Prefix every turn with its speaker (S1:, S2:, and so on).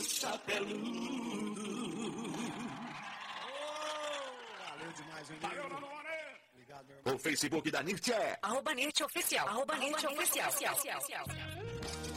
S1: chapeludo.
S2: Valeu demais, amigo. Obrigado, meu irmão.
S1: O Facebook da NIRT é
S3: @NIRT Oficial. @NIRT Oficial.